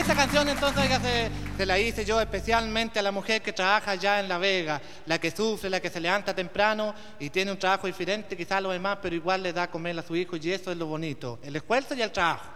esa canción entonces oiga, se la hice yo especialmente a la mujer que trabaja allá en La Vega, la que sufre, la que se levanta temprano y tiene un trabajo diferente quizás a los demás, pero igual le da a comer a su hijo y eso es lo bonito, el esfuerzo y el trabajo.